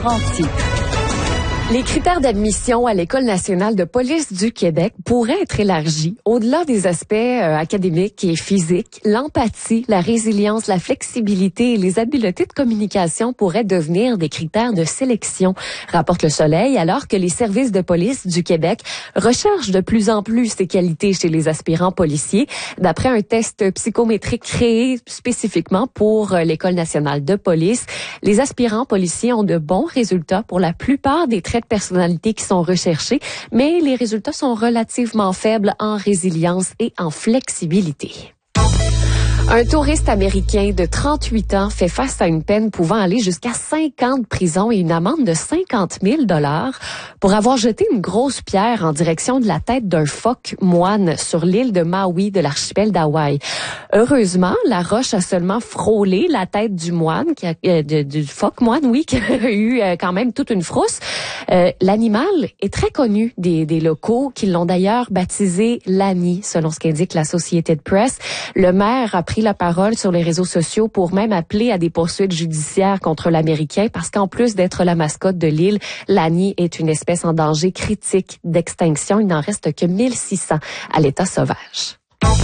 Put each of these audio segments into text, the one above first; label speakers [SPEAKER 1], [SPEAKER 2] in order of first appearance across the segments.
[SPEAKER 1] Franti. Les critères d'admission à l'École nationale de police du Québec pourraient être élargis au-delà des aspects académiques et physiques. L'empathie, la résilience, la flexibilité et les habiletés de communication pourraient devenir des critères de sélection, rapporte Le Soleil, alors que les services de police du Québec recherchent de plus en plus ces qualités chez les aspirants policiers, d'après un test psychométrique créé spécifiquement pour l'École nationale de police. Les aspirants policiers ont de bons résultats pour la plupart des traits de personnalité qui sont recherchés, mais les résultats sont relativement faibles en résilience et en flexibilité. Un touriste américain de 38 ans fait face à une peine pouvant aller jusqu'à 5 ans de prison et une amende de 50 000 $ pour avoir jeté une grosse pierre en direction de la tête d'un phoque moine sur l'île de Maui de l'archipel d'Hawaï. Heureusement, la roche a seulement frôlé la tête du moine, du phoque moine, oui, qui a eu quand même toute une frousse. L'animal est très connu des locaux qui l'ont d'ailleurs baptisé l'Ani, selon ce qu'indique la Associated Press. Le maire a pris la parole sur les réseaux sociaux pour même appeler à des poursuites judiciaires contre l'Américain parce qu'en plus d'être la mascotte de l'île, l'Ani est une espèce en danger critique d'extinction. Il n'en reste que 1600 à l'état sauvage.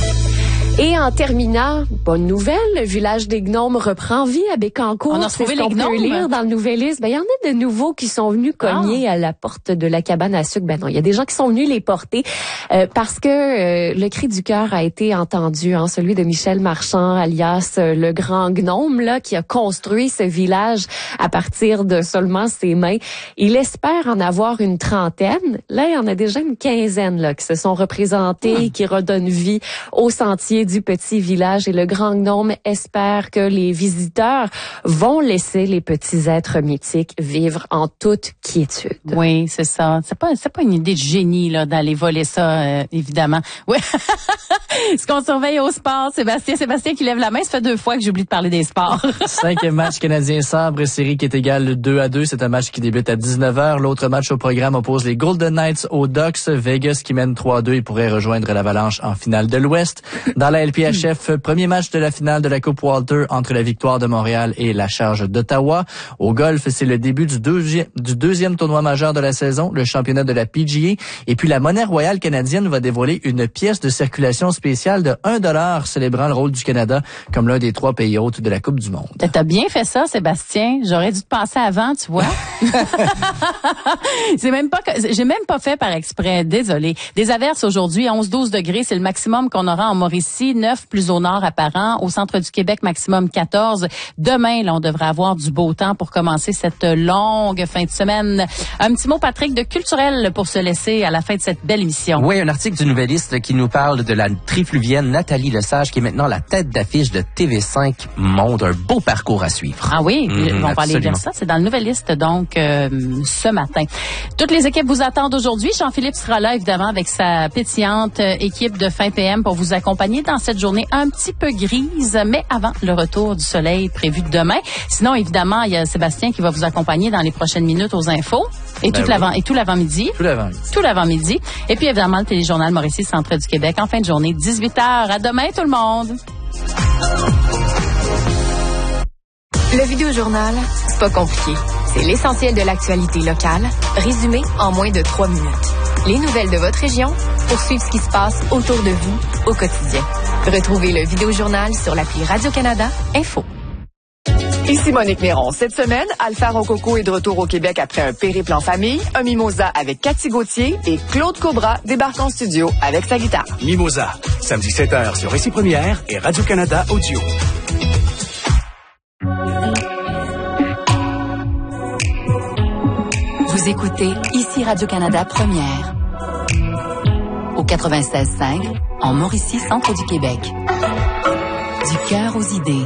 [SPEAKER 1] Et en terminant, bonne nouvelle, le village des gnomes reprend vie à Bécancour.
[SPEAKER 2] On a trouvé les gnomes.
[SPEAKER 1] On peut lire dans le Nouvelliste. Il y en a de nouveaux qui sont venus cogner à la porte de la cabane à sucre. Non, il y a des gens qui sont venus les porter parce que le cri du cœur a été entendu, celui de Michel Marchand, alias le grand gnome, là, qui a construit ce village à partir de seulement ses mains. Il espère en avoir une trentaine. Là, il y en a déjà une quinzaine là qui se sont représentés, qui redonnent vie au sentier du petit village, et le grand gnome espère que les visiteurs vont laisser les petits êtres mythiques vivre en toute quiétude.
[SPEAKER 2] Oui, c'est ça. C'est pas une idée de génie là d'aller voler ça, évidemment. Oui. Ce qu'on surveille au sport, Sébastien qui lève la main, ça fait 2 fois que j'oublie de parler des sports.
[SPEAKER 3] 5e match canadien-Sabre, série qui est égale 2-2. C'est un match qui débute à 19h. L'autre match au programme oppose les Golden Knights aux Ducks. Vegas qui mène 3-2 et pourrait rejoindre l'Avalanche en finale de l'Ouest. Dans la LPHF, premier match de la finale de la Coupe Walter entre la Victoire de Montréal et la Charge d'Ottawa. Au golf, c'est le début du deuxième tournoi majeur de la saison, le championnat de la PGA. Et puis la monnaie royale canadienne va dévoiler une pièce de circulation spéciale de 1 $, célébrant le rôle du Canada comme l'un des 3 pays hôtes de la Coupe du Monde.
[SPEAKER 2] T'as bien fait ça, Sébastien. J'aurais dû te penser avant, tu vois. J'ai même pas fait par exprès. Désolé. Des averses aujourd'hui, 11-12 degrés, c'est le maximum qu'on aura en Mauricie. 9 plus au nord apparent. Au centre du Québec, maximum 14. Demain, là, on devrait avoir du beau temps pour commencer cette longue fin de semaine. Un petit mot, Patrick, de culturel pour se laisser à la fin de cette belle émission.
[SPEAKER 4] Oui, un article du Nouvelliste qui nous parle de la trifluvienne Nathalie Lesage, qui est maintenant la tête d'affiche de TV5 Monde. Un beau parcours à suivre.
[SPEAKER 2] Ah oui, on va aller lire ça. C'est dans le Nouvelliste, donc, ce matin. Toutes les équipes vous attendent aujourd'hui. Jean-Philippe sera là, évidemment, avec sa pétillante équipe de fin PM pour vous accompagner dans cette journée un petit peu grise, mais avant le retour du soleil prévu demain. Sinon, évidemment, il y a Sébastien qui va vous accompagner dans les prochaines minutes aux infos et tout l'avant-midi. Tout l'avant-midi. Et puis, évidemment, le téléjournal Mauricie Centre du Québec en fin de journée, 18h. À demain, tout le monde.
[SPEAKER 5] Le Vidéojournal, c'est pas compliqué. C'est l'essentiel de l'actualité locale, résumé en moins de 3 minutes. Les nouvelles de votre région pour suivre ce qui se passe autour de vous au quotidien. Retrouvez le Vidéojournal sur l'appli Radio-Canada Info.
[SPEAKER 6] Ici Monique Néron. Cette semaine, Alpha Rococo est de retour au Québec après un périple en famille, un mimosa avec Cathy Gauthier et Claude Cobra débarque en studio avec sa guitare.
[SPEAKER 7] Mimosa, samedi 7h sur Récit Première et Radio-Canada Audio.
[SPEAKER 1] Vous écoutez ici Radio-Canada Première au 96.5 en Mauricie, centre du Québec. Du cœur aux idées.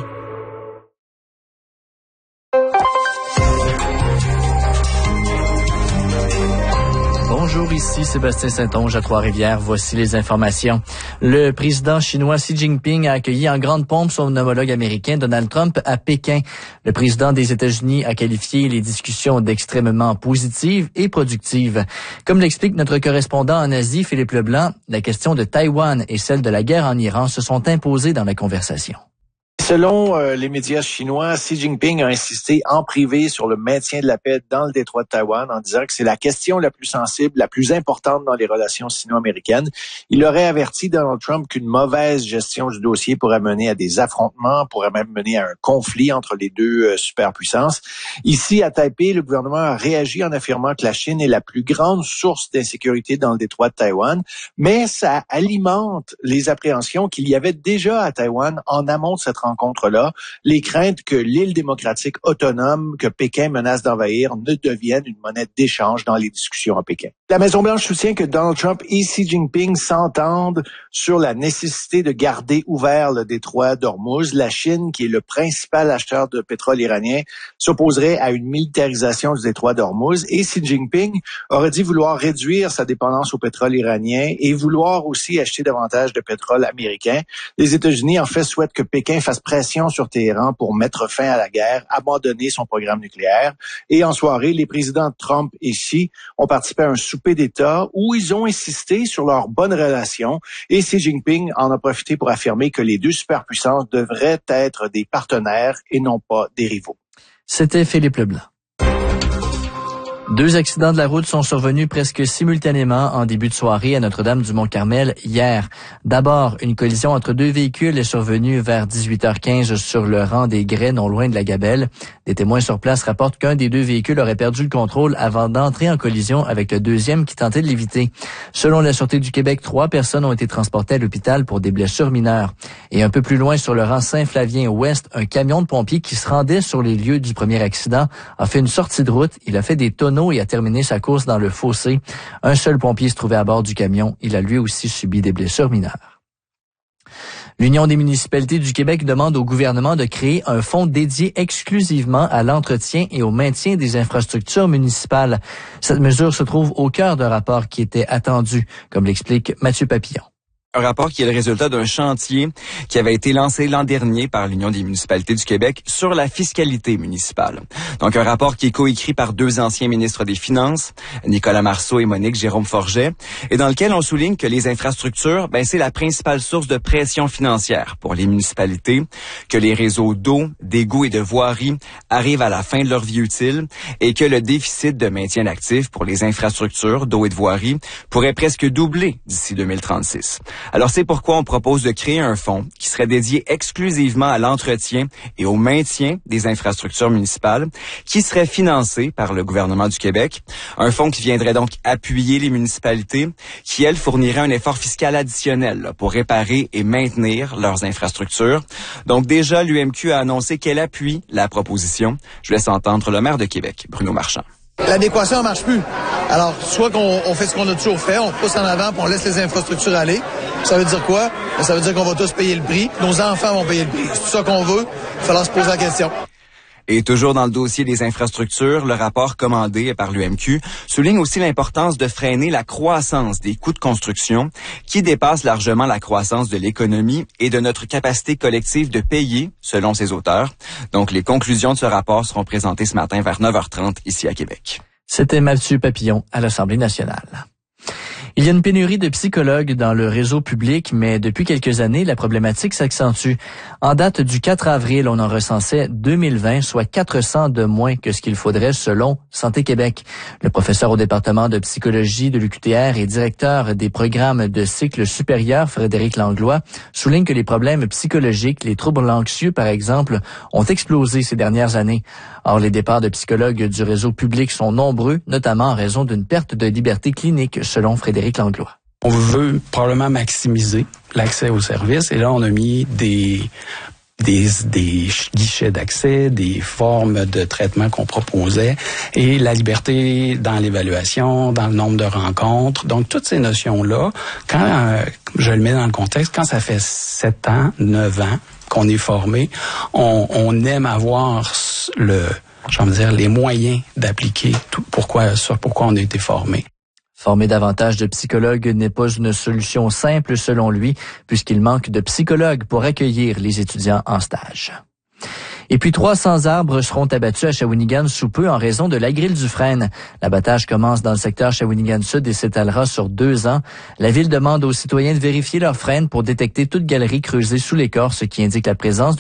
[SPEAKER 3] Bonjour, ici Sébastien Saint-Onge à Trois-Rivières. Voici les informations. Le président chinois Xi Jinping a accueilli en grande pompe son homologue américain Donald Trump à Pékin. Le président des États-Unis a qualifié les discussions d'extrêmement positives et productives. Comme l'explique notre correspondant en Asie, Philippe Leblanc, la question de Taïwan et celle de la guerre en Iran se sont imposées dans la conversation.
[SPEAKER 8] Selon les médias chinois, Xi Jinping a insisté en privé sur le maintien de la paix dans le détroit de Taïwan en disant que c'est la question la plus sensible, la plus importante dans les relations sino-américaines. Il aurait averti Donald Trump qu'une mauvaise gestion du dossier pourrait mener à des affrontements, pourrait même mener à un conflit entre les deux superpuissances. Ici, à Taipei, le gouvernement a réagi en affirmant que la Chine est la plus grande source d'insécurité dans le détroit de Taïwan, mais ça alimente les appréhensions qu'il y avait déjà à Taïwan en amont de cette rencontre-là, les craintes que l'île démocratique autonome que Pékin menace d'envahir ne devienne une monnaie d'échange dans les discussions à Pékin. La Maison-Blanche soutient que Donald Trump et Xi Jinping s'entendent sur la nécessité de garder ouvert le détroit d'Ormuz. La Chine, qui est le principal acheteur de pétrole iranien, s'opposerait à une militarisation du détroit d'Ormuz et Xi Jinping aurait dit vouloir réduire sa dépendance au pétrole iranien et vouloir aussi acheter davantage de pétrole américain. Les États-Unis, en fait, souhaitent que Pékin fasse pression sur Téhéran pour mettre fin à la guerre, abandonner son programme nucléaire. Et en soirée, les présidents Trump et Xi ont participé à un souper d'État où ils ont insisté sur leur bonne relation et Xi Jinping en a profité pour affirmer que les deux superpuissances devraient être des partenaires et non pas des rivaux.
[SPEAKER 3] C'était Philippe Leblanc. 2 accidents de la route sont survenus presque simultanément en début de soirée à Notre-Dame-du-Mont-Carmel hier. D'abord, une collision entre 2 véhicules est survenue vers 18h15 sur le rang des Grès, non loin de la Gabelle. Des témoins sur place rapportent qu'un des 2 véhicules aurait perdu le contrôle avant d'entrer en collision avec le deuxième qui tentait de l'éviter. Selon la Sûreté du Québec, 3 personnes ont été transportées à l'hôpital pour des blessures mineures. Et un peu plus loin, sur le rang Saint-Flavien-Ouest, un camion de pompiers qui se rendait sur les lieux du premier accident a fait une sortie de route. Il a fait des tonneaux et a terminé sa course dans le fossé. Un seul pompier se trouvait à bord du camion. Il a lui aussi subi des blessures mineures. L'Union des municipalités du Québec demande au gouvernement de créer un fonds dédié exclusivement à l'entretien et au maintien des infrastructures municipales. Cette mesure se trouve au cœur d'un rapport qui était attendu, comme l'explique Mathieu Papillon.
[SPEAKER 9] Un rapport qui est le résultat d'un chantier qui avait été lancé l'an dernier par l'Union des municipalités du Québec sur la fiscalité municipale. Donc, un rapport qui est coécrit par 2 anciens ministres des Finances, Nicolas Marceau et Monique Jérôme-Forget, et dans lequel on souligne que les infrastructures, c'est la principale source de pression financière pour les municipalités, que les réseaux d'eau, d'égouts et de voirie arrivent à la fin de leur vie utile et que le déficit de maintien d'actifs pour les infrastructures d'eau et de voirie pourrait presque doubler d'ici 2036. Alors, c'est pourquoi on propose de créer un fonds qui serait dédié exclusivement à l'entretien et au maintien des infrastructures municipales, qui serait financé par le gouvernement du Québec. Un fonds qui viendrait donc appuyer les municipalités, qui, elles, fourniraient un effort fiscal additionnel pour réparer et maintenir leurs infrastructures. Donc, déjà, l'UMQ a annoncé qu'elle appuie la proposition. Je laisse entendre le maire de Québec, Bruno Marchand.
[SPEAKER 10] L'adéquation ne marche plus. Alors, soit qu'on fait ce qu'on a toujours fait, on pousse en avant puis on laisse les infrastructures aller. Ça veut dire quoi? Ça veut dire qu'on va tous payer le prix. Nos enfants vont payer le prix. C'est tout ça qu'on veut. Il va falloir se poser la question.
[SPEAKER 9] Et toujours dans le dossier des infrastructures, le rapport commandé par l'UMQ souligne aussi l'importance de freiner la croissance des coûts de construction qui dépasse largement la croissance de l'économie et de notre capacité collective de payer, selon ses auteurs. Donc, les conclusions de ce rapport seront présentées ce matin vers 9h30 ici à Québec.
[SPEAKER 3] C'était Mathieu Papillon à l'Assemblée nationale. Il y a une pénurie de psychologues dans le réseau public, mais depuis quelques années, la problématique s'accentue. En date du 4 avril, on en recensait 2020, soit 400 de moins que ce qu'il faudrait selon Santé Québec. Le professeur au département de psychologie de l'UQTR et directeur des programmes de cycle supérieur, Frédéric Langlois, souligne que les problèmes psychologiques, les troubles anxieux par exemple, ont explosé ces dernières années. Or, les départs de psychologues du réseau public sont nombreux, notamment en raison d'une perte de liberté clinique, selon Frédéric Langlois.
[SPEAKER 11] On veut probablement maximiser l'accès aux services et là, on a mis des guichets d'accès, des formes de traitement qu'on proposait et la liberté dans l'évaluation, dans le nombre de rencontres. Donc, toutes ces notions-là, quand je le mets dans le contexte, quand ça fait 7 ans, 9 ans qu'on est formé, on aime avoir les moyens d'appliquer pourquoi on a été formé.
[SPEAKER 3] Former davantage de psychologues n'est pas une solution simple selon lui, puisqu'il manque de psychologues pour accueillir les étudiants en stage. Et puis 300 arbres seront abattus à Shawinigan sous peu en raison de la grille du frêne. L'abattage commence dans le secteur Shawinigan-Sud et s'étalera sur 2 ans. La ville demande aux citoyens de vérifier leur frêne pour détecter toute galerie creusée sous l'écorce, ce qui indique la présence